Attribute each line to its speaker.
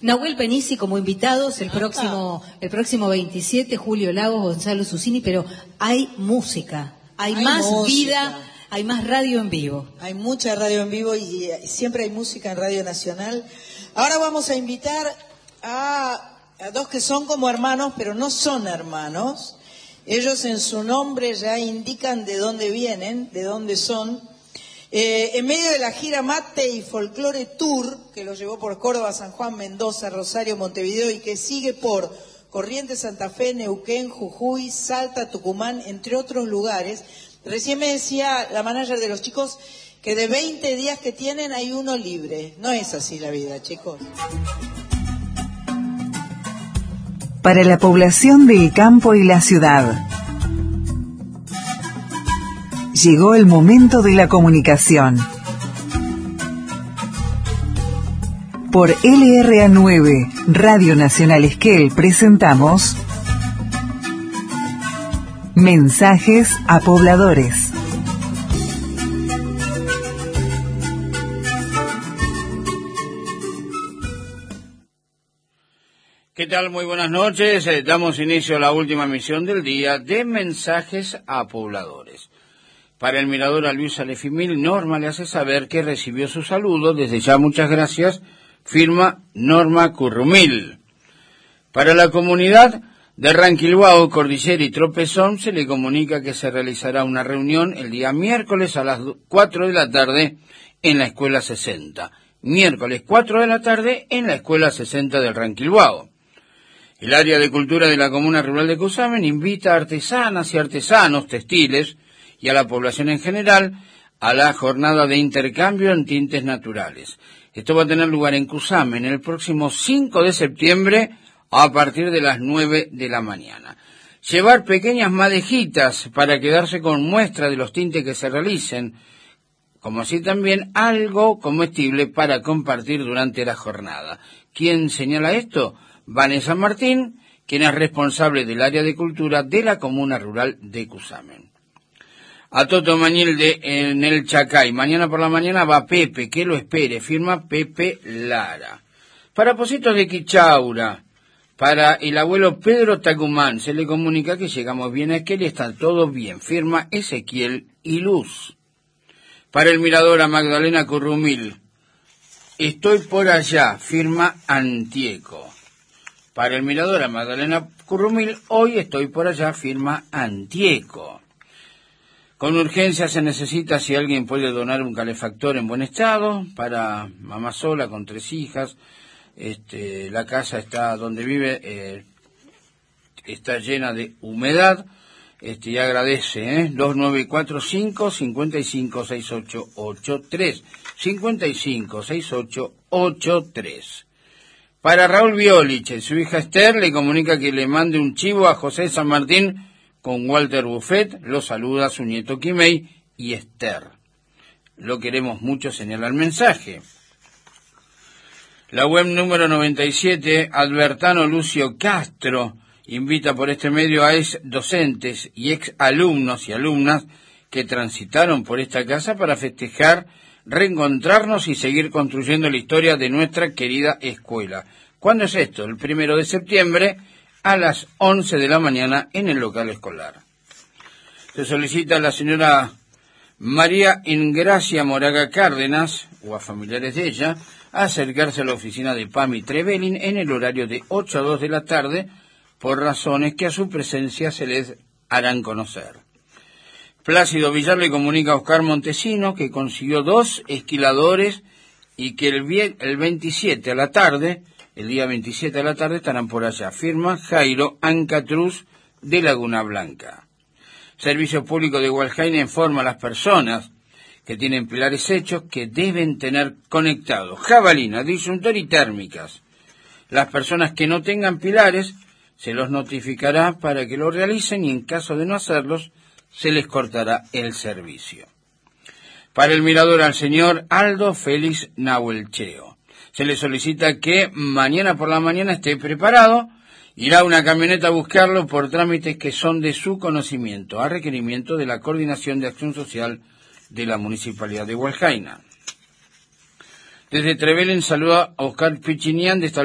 Speaker 1: Nahuel Penisi como invitados el próximo 27, Julio Lagos, Gonzalo Susini, pero hay música, hay más música. Vida, hay más radio en vivo.
Speaker 2: Hay mucha radio en vivo y siempre hay música en Radio Nacional. Ahora vamos a invitar a dos que son como hermanos, pero no son hermanos. Ellos en su nombre ya indican de dónde vienen, de dónde son. En medio de la gira Mate y Folklore Tour, que lo llevó por Córdoba, San Juan, Mendoza, Rosario, Montevideo y que sigue por Corrientes, Santa Fe, Neuquén, Jujuy, Salta, Tucumán, entre otros lugares. Recién me decía la manager de los chicos que de 20 días que tienen hay uno libre. No es así la vida, chicos.
Speaker 3: Para la población del campo y la ciudad. Llegó el momento de la comunicación. Por LRA9, Radio Nacional Esquel, presentamos Mensajes a Pobladores.
Speaker 4: ¿Qué tal? Muy buenas noches. Damos inicio a la última emisión del día de Mensajes a Pobladores. Para el mirador a Luis Alefimil, Norma le hace saber que recibió su saludo. Desde ya, muchas gracias. Firma Norma Currumil. Para la comunidad de Ranquilhuao, Cordillera y Tropezón, se le comunica que se realizará una reunión el día miércoles a las 4 de la tarde en la Escuela 60. Miércoles 4 de la tarde en la Escuela 60 del Ranquilhuao. El área de cultura de la Comuna Rural de Cusamen invita a artesanas y artesanos textiles y a la población en general a la jornada de intercambio en tintes naturales. Esto va a tener lugar en Cusamen el próximo 5 de septiembre a partir de las 9 de la mañana. Llevar pequeñas madejitas para quedarse con muestra de los tintes que se realicen, como así también algo comestible para compartir durante la jornada. ¿Quién señala esto? Vanessa Martín, quien es responsable del área de cultura de la Comuna Rural de Cusamen. A Toto Mañilde en el Chacay. Mañana por la mañana va Pepe, que lo espere. Firma Pepe Lara. Para Positos de Quichaura, para el abuelo Pedro Tacumán, se le comunica que llegamos bien a Esquel y está todo bien. Firma Ezequiel y Luz. Para el mirador a Magdalena Currumil, estoy por allá. Firma Antieco. Para el mirador a Magdalena Currumil, hoy estoy por allá. Firma Antieco. Con urgencia se necesita si alguien puede donar un calefactor en buen estado para mamá sola con 3 hijas. La casa está donde vive, está llena de humedad. Y agradece, 2945 556883 556883. Para Raúl Violich, su hija Esther le comunica que le mande un chivo a José San Martín con Walter Buffet. Lo saluda su nieto Quimei y Esther. Lo queremos mucho, señala el mensaje. La web número 97, Albertano Lucio Castro, invita por este medio a ex docentes y ex alumnos y alumnas que transitaron por esta casa para festejar, reencontrarnos y seguir construyendo la historia de nuestra querida escuela. ¿Cuándo es esto? El 1 de septiembre a las 11 de la mañana en el local escolar. Se solicita a la señora María Ingracia Moraga Cárdenas, o a familiares de ella, a acercarse a la oficina de Pami Trevelin en el horario de 8 a 2 de la tarde, por razones que a su presencia se les harán conocer. Plácido Villar le comunica a Oscar Montesino que consiguió 2 esquiladores y que el 27 a la tarde, el día 27 a la tarde, estarán por allá. Firma Jairo Ancatruz de Laguna Blanca. Servicio Público de Hualjaina informa a las personas que tienen pilares hechos que deben tener conectados jabalina, disyuntor y térmicas. Las personas que no tengan pilares se los notificará para que lo realicen y en caso de no hacerlos se les cortará el servicio. Para el mirador al señor Aldo Félix Nahuelcheo, se le solicita que mañana por la mañana esté preparado. Irá una camioneta a buscarlo por trámites que son de su conocimiento, a requerimiento de la Coordinación de Acción Social de la Municipalidad de Hualjaina. Desde Trevelin saluda a Oscar Pichinian de esta